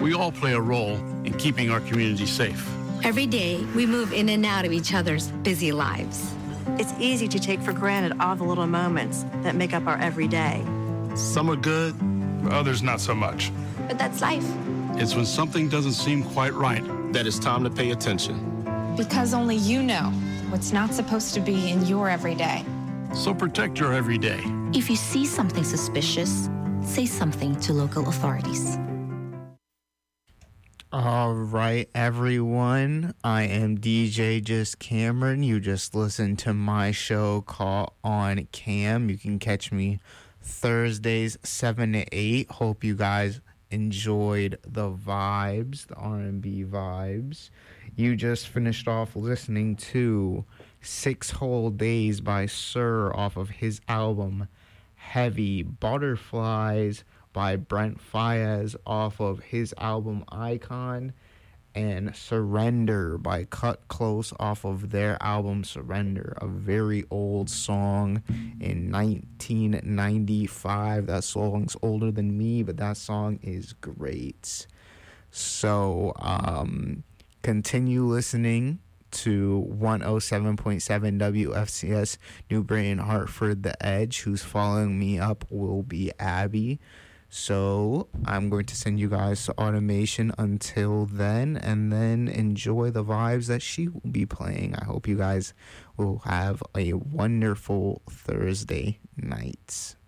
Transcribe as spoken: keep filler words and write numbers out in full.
We all play a role in keeping our community safe. Every day, we move in and out of each other's busy lives. It's easy to take for granted all the little moments that make up our everyday. Some are good, others not so much. But that's life. It's when something doesn't seem quite right that it's time to pay attention. Because only you know what's not supposed to be in your everyday. So protect your everyday. If you see something suspicious, say something to local authorities. All right, everyone. I am D J Just Cameron. You just listened to my show called On Cam. You can catch me Thursdays seven to eight. Hope you guys enjoyed the vibes, the R and B vibes. You just finished off listening to Six Whole Days by Sir off of his album Heavy. Butterflies by Brent Faiyaz off of his album Icon, and Surrender by Cut Close off of their album Surrender, a very old song in nineteen ninety-five. That song's older than me, but that song is great. So um continue listening to one oh seven point seven W F C S New Britain, Hartford, The Edge. Who's following me up will be Abby. So I'm going to send you guys to Automation until then, and then enjoy the vibes that she will be playing. I hope you guys will have a wonderful Thursday night.